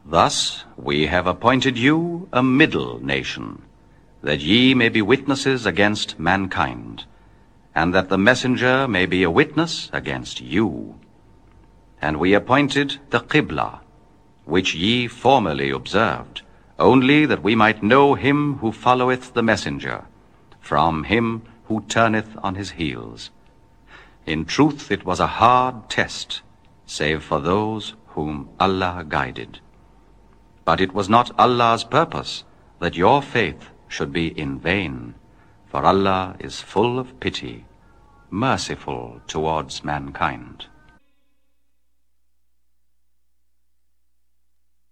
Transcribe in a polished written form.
Thus we have appointed you a middle nation, that ye may be witnesses against mankind, and that the messenger may be a witness against you. And we appointed the Qibla, which ye formerly observed, only that we might know him who followeth the messenger, from him who turneth on his heels. In truth it was a hard test, save for those whom Allah guided. But it was not Allah's purpose that your faith should be in vain, for Allah is full of pity, merciful towards mankind.